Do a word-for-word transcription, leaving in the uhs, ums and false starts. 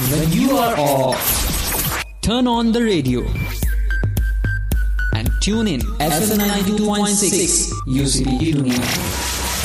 When you are off, turn on the radio and tune in F M ninety-two point six U C B Tuning.